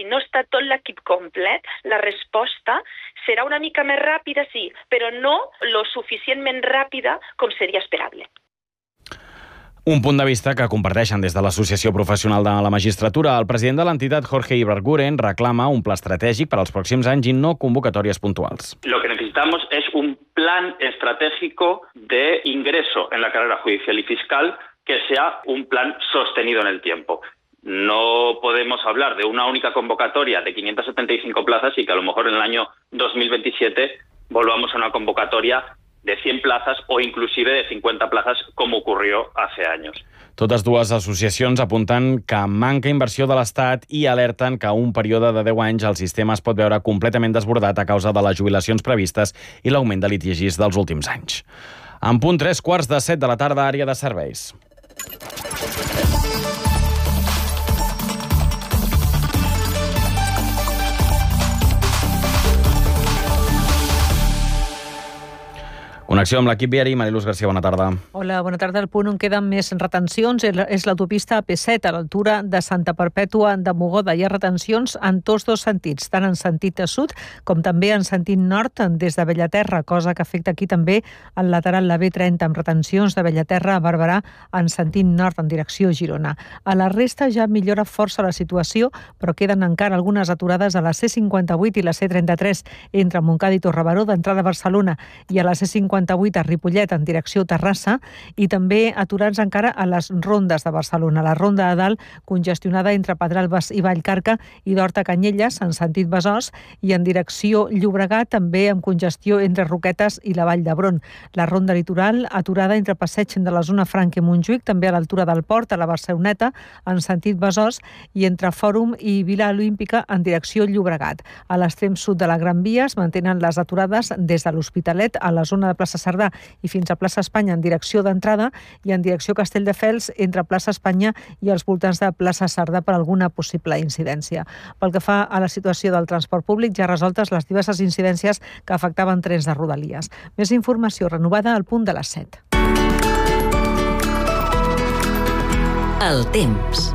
no està tot l'equip complet, la resposta serà una mica més ràpida, sí, però no lo suficientment ràpida com seria esperable. Un punt de vista que comparteixen des de l'Associació Professional de la Magistratura. El president de l'entitat, Jorge Ibarguren, reclama un pla estratègic per als pròxims anys i no convocatòries puntuals. Lo que necesitamos es un plan estratégico de ingreso en la carrera judicial y fiscal que sea un plan sostenido en el tiempo. No podemos hablar de una única convocatoria de 575 plazas y que a lo mejor en el año 2027 volvamos a una convocatoria de 100 plazas o inclusive de 50 plazas como ocurrió hace años. Totes dues associacions apunten que manca inversió de l'Estat i alerten que un període de 10 anys el sistema es pot veure completament desbordat a causa de les jubilacions previstes i l'augment de litigis dels últims anys. En punt 3:15 de la tarda, àrea de serveis. Connexió amb l'equip viari. Mariluz García, bona tarda. Hola, bona tarda. El punt on queden més retencions és l'autopista AP7 a l'altura de Santa Perpètua de Mogoda. Hi ha retencions en tots dos sentits, tant en sentit sud com també en sentit nord des de Bellaterra, cosa que afecta aquí també el lateral la B30 amb retencions de Bellaterra a Barberà en sentit nord en direcció Girona. A la resta ja millora força la situació, però queden encara algunes aturades a la C58 i la C33 entre Montcada i Torrebaró d'entrada a Barcelona i a la C58 a Ripollet en direcció Terrassa i també aturats encara a les rondes de Barcelona. La ronda de dalt congestionada entre Pedralbes i Vallcarca i d'Horta a Canyelles en sentit Besòs i en direcció Llobregat també amb congestió entre Roquetes i la Vall d'Hebron. La ronda litoral aturada entre Passeig de la zona Franca i Montjuïc, també a l'altura del port, a la Barceloneta en sentit Besòs i entre Fòrum i Vila Olímpica en direcció Llobregat. A l'extrem sud de la Gran Via es mantenen les aturades des de l'Hospitalet a la zona de Plaça Cerdà i fins a Plaça Espanya en direcció d'entrada i en direcció Castelldefels entre Plaça Espanya i els voltants de Plaça Cerdà per alguna possible incidència. Pel que fa a la situació del transport públic, ja resoltes les diverses incidències que afectaven trens de Rodalies. Més informació renovada al punt de les 7. El temps.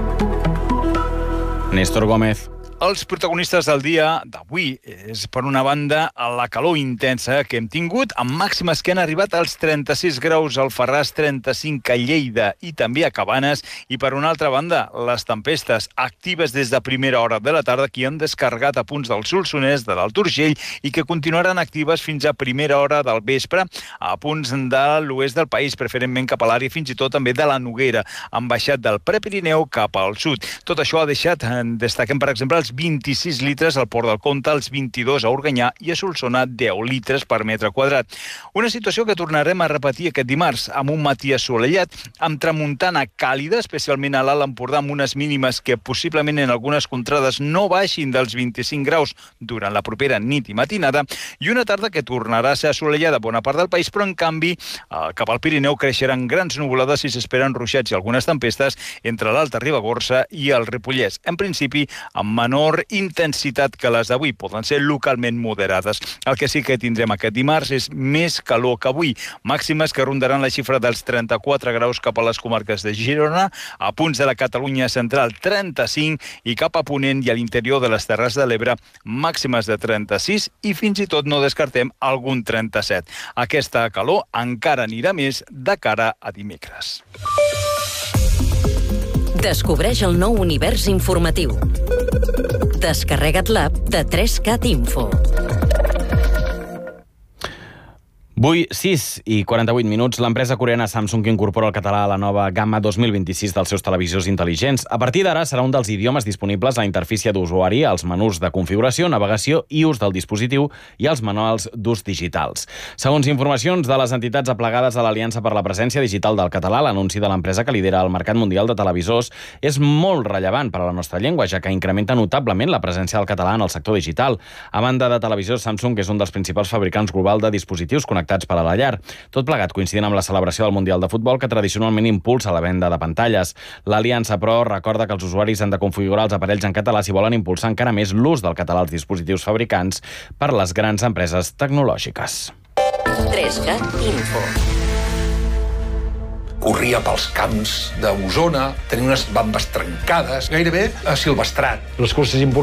Néstor Gómez. Els protagonistes del dia d'avui és, per una banda, la calor intensa que hem tingut, amb màximes que han arribat als 36 graus al Alfarràs, 35 a Lleida i també a Cabanes, i per una altra banda, les tempestes actives des de primera hora de la tarda que han descarregat a punts del Solsonès, de l'Alt Urgell, i que continuaran actives fins a primera hora del vespre a punts de l'oest del país, preferentment cap a l'àrea fins i tot també de la Noguera. Han baixat del Prepirineu cap al sud. Tot això ha deixat, destaquem per exemple, els 26 litres al Port del Comte, els 22 a Organyà i a Solsona 10 litres per metre quadrat. Una situació que tornarem a repetir aquest dimarts, amb un matí assolellat, amb tramuntana càlida, especialment a l'Alt Empordà, amb unes mínimes que possiblement en algunes contrades no baixin dels 25 graus durant la propera nit i matinada, i una tarda que tornarà a ser assolellada a bona part del país, però en canvi cap al Pirineu creixeran grans nuvolades i s'esperen ruixats i algunes tempestes entre l'Alta Ribagorça i el Ripollès. En principi, amb menor intensitat que les d'avui, poden ser localment moderades. El que sí que tindrem aquest dimarts és més calor que avui, màximes que rondaran la xifra dels 34 graus cap a les comarques de Girona, a punts de la Catalunya central 35 i cap a Ponent i a l'interior de les Terres de l'Ebre màximes de 36 i fins i tot no descartem algun 37. Aquesta calor encara anirà més de cara a dimecres. Descobreix el nou univers informatiu. Descarrega't l'app de 3Cat Info. 6 i 48 minuts, l'empresa coreana Samsung incorpora el català a la nova gamma 2026 dels seus televisors intel·ligents. A partir d'ara serà un dels idiomes disponibles a la interfície d'usuari, als menús de configuració, navegació i ús del dispositiu i als manuals d'ús digitals. Segons informacions de les entitats aplegades a l'Aliança per la Presència Digital del Català, l'anunci de l'empresa que lidera el mercat mundial de televisors és molt rellevant per a la nostra llengua, ja que incrementa notablement la presència del català en el sector digital. A banda de televisors, Samsung és un dels principals fabricants global de dispositius connectats per a la llar. Tot plegat coincidint amb la celebració del Mundial de Futbol, que tradicionalment impulsa la venda de pantalles. L'Aliança, però, recorda que els usuaris han de configurar els aparells en català si volen impulsar encara més l'ús del català als dispositius fabricants per les grans empreses tecnològiques. 3Cat Info. Corria pels camps d'Osona, tenia unes bambes trencades, gairebé silvestrat. Les curses importants